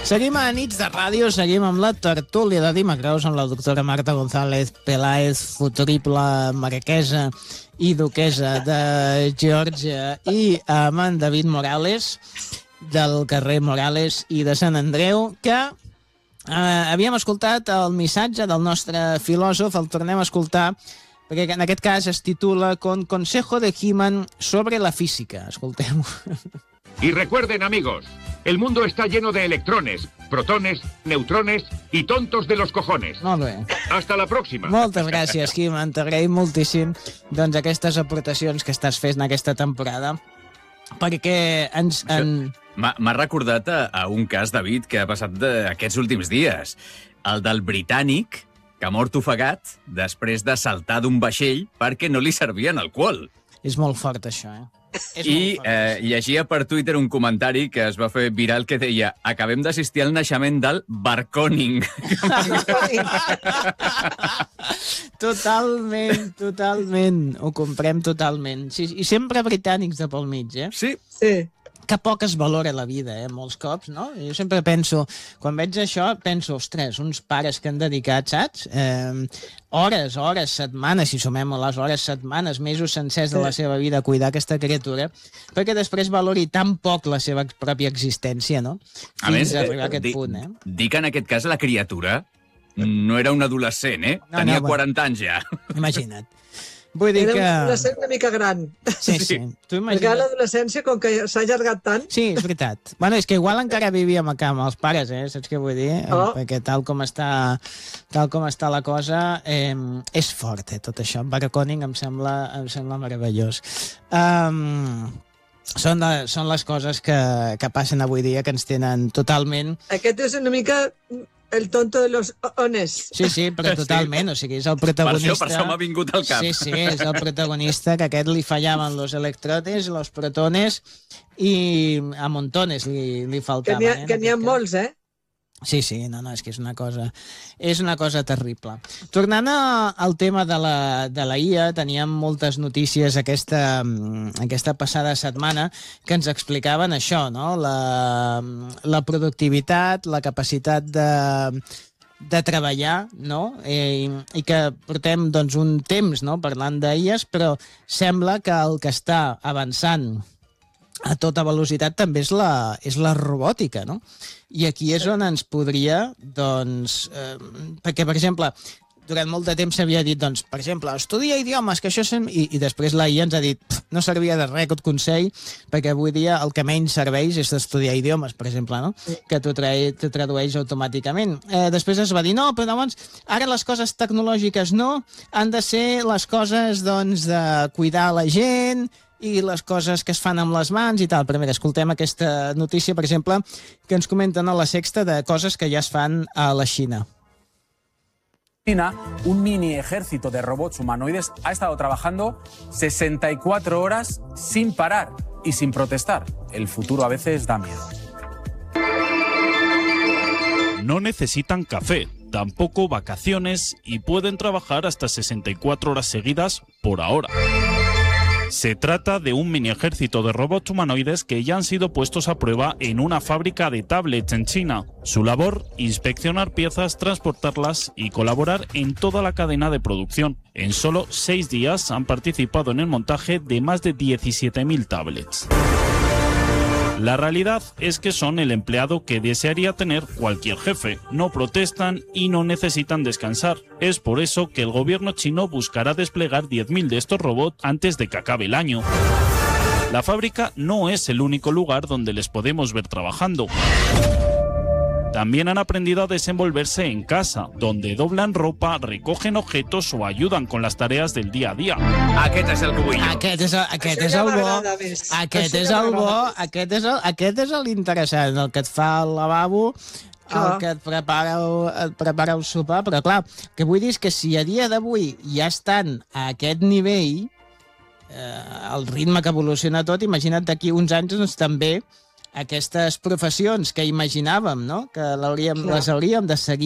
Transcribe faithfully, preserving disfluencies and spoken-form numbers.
Seguim a Nits de Ràdio, seguim amb la tertúlia de Dimecres amb la doctora Marta González Peláez, futurible marquesa i duquesa de Geòrgia, i amb en David Morales, del carrer Morales i de Sant Andreu, que eh, havíem escoltat el missatge del nostre filòsof, el tornem a escoltar, perquè en aquest cas es titula Con Consejo de He-Man sobre la física. Escoltem-ho. Y recuerden, amigos, el mundo está lleno de electrones, protones, neutrones y tontos de los cojones. Molt bé. Hasta la próxima. Moltes gràcies, He-Man. T'agraïm moltíssim doncs, aquestes aportacions que estàs fent aquesta temporada, perquè ens... En... M'ha recordat a, a un cas, David, que ha passat de, aquests últims dies. El del britànic, que ha mort ofegat després de saltar d'un vaixell perquè no li servien alcohol. És molt fort, això, eh? És I eh, llegia per Twitter un comentari que es va fer viral que deia: acabem d'assistir al naixement del Barconing. Totalment, totalment. Ho comprem totalment. Sí, i sempre britànics de pel mig, eh? Sí. Sí. Que poc es valora la vida, eh, molts cops, no? Jo sempre penso, quan veig això, penso, ostres, uns pares que han dedicat, saps? Eh, hores, hores, setmanes, si sumem les hores, setmanes, mesos sencers de la seva vida a cuidar aquesta criatura, perquè després valori tan poc la seva pròpia existència, no? Fins A més, a arribar a aquest di, punt, eh? Dic en aquest cas la criatura no era un adolescent, eh? No, Tenia no, bueno. quaranta anys ja. Imagina't. Vull dir Era que... un adolescent una mica gran. Sí, sí. Tu Perquè imagina't... l'adolescència, com que s'ha allargat tant... Sí, és veritat. Bueno, és que igual encara vivíem a camp els pares, eh? Saps què vull dir? Oh. Perquè tal com està, tal com està la cosa, eh, és fort, eh, tot això. Barconing em sembla, em sembla meravellós. Um, són, de, són les coses que, que passen avui dia, que ens tenen totalment... Aquest és una mica el tonto de los ones. Sí, sí, però totalment, o sigui, és el protagonista... Per això, per això m'ha vingut al cap. Sí, sí, és el protagonista, que a aquest li fallaven los electrones, los protones, i a montones li, li Que faltaven. n'hi ha, eh, que n'hi ha molts, eh? Sí, sí, no, no, és que és una cosa, és una cosa terrible. Tornant a, al tema de la, de la I A, teníem moltes notícies aquesta, aquesta passada setmana que ens explicaven això, no? La, la productivitat, la capacitat de, de treballar, no? I, i que portem doncs, un temps, no?, parlant d'I As, però sembla que el que està avançant a tota velocitat també és la, és la robòtica, no? I aquí és on ens podria, doncs... Eh, perquè, per exemple, durant molt de temps s'havia dit, doncs, per exemple, estudia idiomes, que això... Sem... I, I després la I A ens ha dit, no servia de res aquest consell, perquè avui dia el que menys serveix és estudiar idiomes, per exemple, no? Que t'ho tradueix automàticament. Eh, després es va dir, no, però llavors, ara les coses tecnològiques no, han de ser les coses, doncs, de cuidar la gent i les coses que es fan amb les mans i tal. Però mira, escoltem aquesta notícia, per exemple, que ens comenten a La Sexta de coses que ja es fan a la Xina. China, un mini ejército de robots humanoides ha estado trabajando sesenta y cuatro horas sin parar y sin protestar. El futuro a veces da miedo. No necesitan café, tampoco vacaciones y pueden trabajar hasta sesenta y cuatro horas seguidas por ahora. Se trata de un mini ejército de robots humanoides que ya han sido puestos a prueba en una fábrica de tablets en China. Su labor, inspeccionar piezas, transportarlas y colaborar en toda la cadena de producción. En solo seis días han participado en el montaje de más de diecisiete mil tablets. La realidad es que son el empleado que desearía tener cualquier jefe. No protestan y no necesitan descansar. Es por eso que el gobierno chino buscará desplegar diez mil de estos robots antes de que acabe el año. La fábrica no es el único lugar donde les podemos ver trabajando. También han aprendido a desenvolverse en casa, donde doblan ropa, recogen objetos o ayudan con las tareas del día a día. Aquest és el que vull jo. Aquest és, aquest Això és ja el bo, m'agrada més. aquest Això és ja el bo, m'agrada. aquest és el, aquest és l'interessant, el que et fa el lavabo, el Clar. que et prepara, el, et prepara el sopar, però clar, el que vull dir és que si a dia d'avui ja estan a aquest nivell, eh, el ritme que evoluciona tot, imagina't d'aquí uns anys doncs, també aquestes professions que imaginàvem, no?, que l'hauríem, les hauríem de seguir